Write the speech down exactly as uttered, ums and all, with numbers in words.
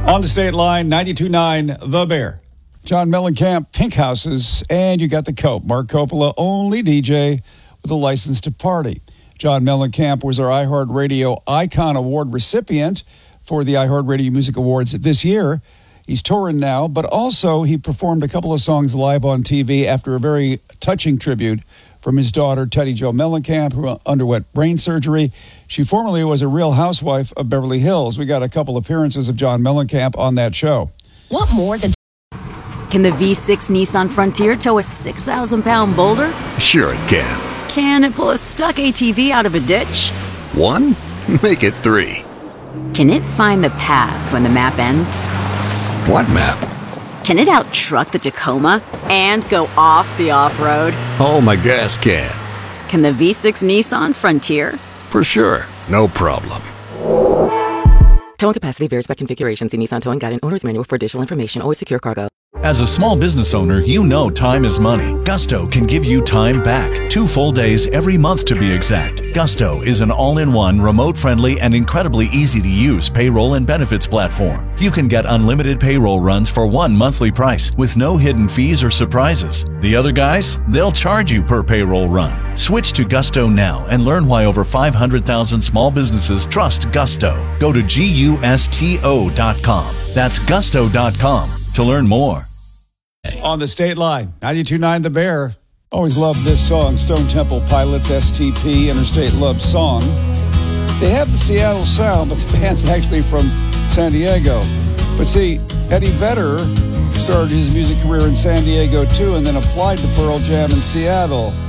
On the state line, ninety-two point nine The Bear. John Mellencamp, Pink Houses, and you got the Cope. Mark Coppola, only D J with a license to party. John Mellencamp was our iHeartRadio Icon Award recipient for the iHeartRadio Music Awards this year. He's touring now, but also he performed a couple of songs live on T V after a very touching tribute from his daughter, Teddy Jo Mellencamp, who underwent brain surgery. She formerly was a Real Housewife of Beverly Hills. We got a couple appearances of John Mellencamp on that show. What more than... Can the V six Nissan Frontier tow a six thousand pound boulder? Sure it can. Can it pull a stuck A T V out of a ditch? One? Make it three. Can it find the path when the map ends? What map? Can it out-truck the Tacoma and go off the off-road? Oh, my gas can. Can the V six Nissan Frontier? For sure. No problem. Towing capacity varies by configuration. See Nissan Towing Guide and Owner's Manual for additional information. Always secure cargo. As a small business owner, you know time is money. Gusto can give you time back. Two full days every month to be exact. Gusto is an all-in-one, remote-friendly, and incredibly easy-to-use payroll and benefits platform. You can get unlimited payroll runs for one monthly price with no hidden fees or surprises. The other guys, they'll charge you per payroll run. Switch to Gusto now and learn why over five hundred thousand small businesses trust Gusto. Go to gusto dot com. That's gusto dot com to learn more. On the state line, ninety-two point nine The Bear. Always loved this song, Stone Temple Pilots, S T P, Interstate Love Song. They have the Seattle sound, but the band's actually from San Diego. But see, Eddie Vedder started his music career in San Diego too and then applied to Pearl Jam in Seattle.